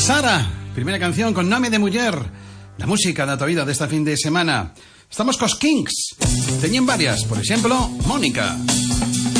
Sara, primera canción con Nome de Muller, la música da tua vida desta fin de semana. Estamos cos Kings, teñen varias, por exemplo, Mónica.